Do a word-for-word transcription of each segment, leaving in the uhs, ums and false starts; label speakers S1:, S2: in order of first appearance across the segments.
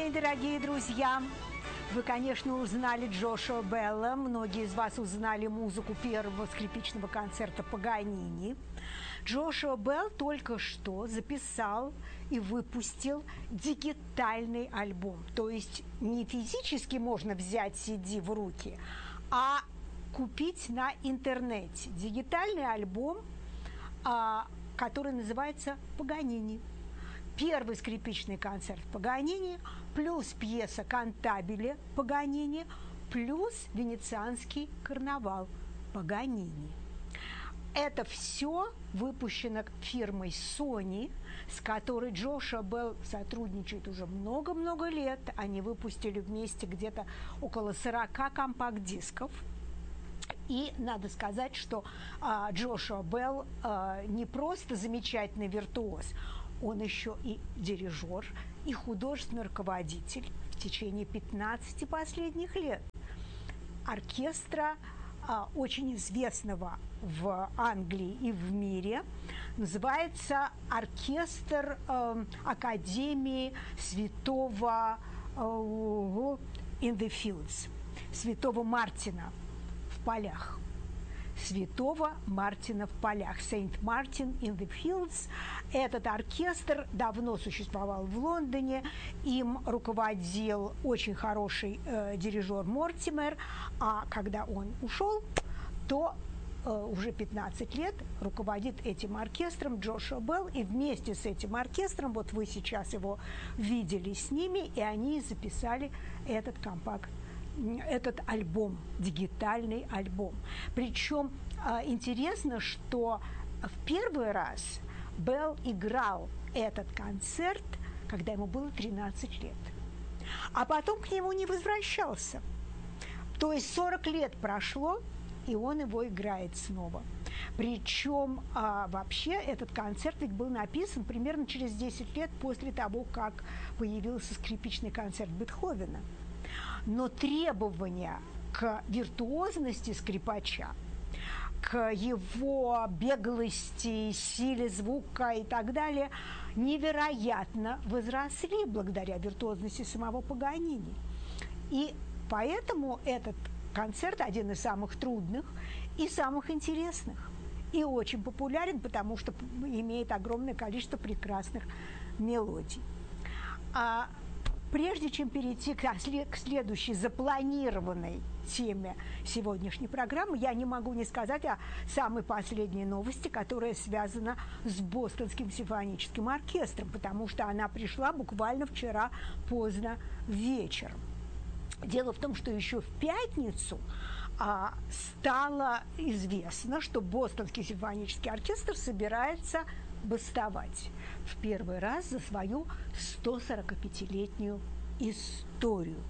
S1: день, дорогие друзья! Вы, конечно, узнали Джошуа Белла. Многие из вас узнали музыку первого скрипичного концерта Паганини. Джошуа Белл только что записал и выпустил дигитальный альбом. То есть не физически можно взять си ди в руки, а купить на интернете. Дигитальный альбом, который называется «Паганини». Первый скрипичный концерт Паганини, плюс пьеса «Кантабиле» Паганини, плюс венецианский карнавал Паганини. Это все выпущено фирмой Sony, с которой Джошуа Белл сотрудничает уже много-много лет. Они выпустили вместе где-то около сорока компакт-дисков. И надо сказать, что а, Джошуа Белл а, не просто замечательный виртуоз, он еще и дирижер, и художественный руководитель в течение пятнадцати последних лет оркестра, а, очень известного в Англии и в мире. Называется оркестр э, Академии Святого э, in the Fields, Святого Мартина в полях. Святого Мартина в полях, Saint Martin in the Fields. Этот оркестр давно существовал в Лондоне, им руководил очень хороший э, дирижер Мортимер, а когда он ушел, то э, уже пятнадцать лет руководит этим оркестром Джошуа Белл, и вместе с этим оркестром, вот вы сейчас его видели с ними, и они записали этот компакт, этот альбом, дигитальный альбом. Причем э, интересно, что в первый раз Белл играл этот концерт, когда ему было тринадцать лет, а потом к нему не возвращался. То есть сорок лет прошло, и он его играет снова. Причем а, вообще этот концерт ведь был написан примерно через десять лет после того, как появился скрипичный концерт Бетховена. Но требования к виртуозности скрипача, к его беглости, силе звука и так далее невероятно возросли благодаря виртуозности самого Паганини. И поэтому этот концерт один из самых трудных и самых интересных. И очень популярен, потому что имеет огромное количество прекрасных мелодий. А прежде чем перейти к следующей запланированной теме сегодняшней программы, я не могу не сказать о самой последней новости, которая связана с Бостонским симфоническим оркестром, потому что она пришла буквально вчера поздно вечером. Дело в том, что еще в пятницу а, стало известно, что Бостонский симфонический оркестр собирается бастовать в первый раз за свою сто сорокапятилетнюю историю.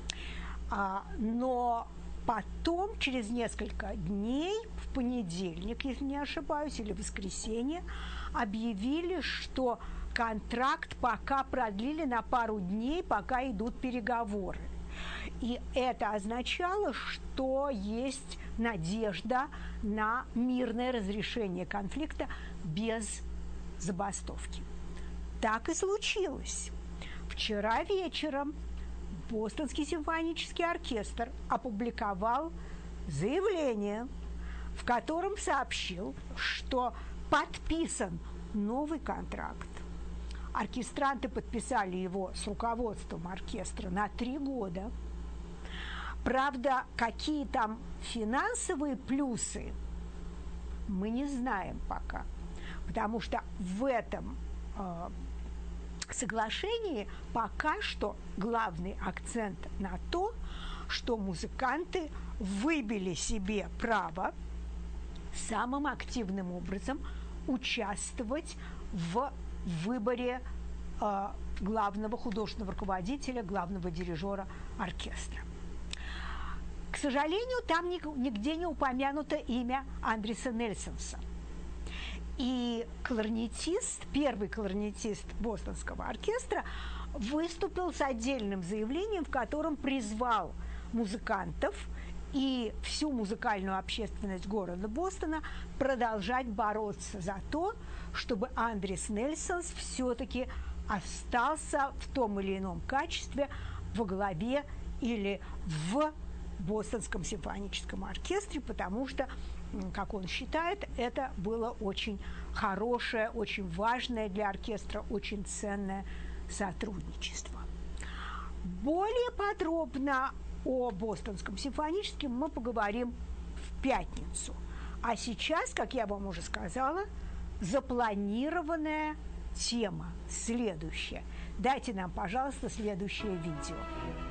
S1: А, но потом, через несколько дней, в понедельник, если не ошибаюсь, или в воскресенье, объявили, что контракт пока продлили на пару дней, пока идут переговоры. И это означало, что есть надежда на мирное разрешение конфликта без забастовки. Так и случилось. Вчера вечером Бостонский симфонический оркестр опубликовал заявление, в котором сообщил, что подписан новый контракт. Оркестранты подписали его с руководством оркестра на три года. Правда, какие там финансовые плюсы, мы не знаем пока, потому что в этом э, соглашении пока что главный акцент на то, что музыканты выбили себе право самым активным образом участвовать в выборе э, главного художественного руководителя, главного дирижера оркестра. К сожалению, там нигде не упомянуто имя Андреса Нельсонса. И кларнетист, первый кларнетист Бостонского оркестра, выступил с отдельным заявлением, в котором призвал музыкантов и всю музыкальную общественность города Бостона продолжать бороться за то, чтобы Андрес Нельсонс все-таки остался в том или ином качестве во главе или в Бостонском симфоническом оркестре, потому что, как он считает, это было очень хорошее, очень важное для оркестра, очень ценное сотрудничество. Более подробно о Бостонском симфоническом мы поговорим в пятницу. А сейчас, как я вам уже сказала, запланированная тема следующая. Дайте нам, пожалуйста, следующее видео.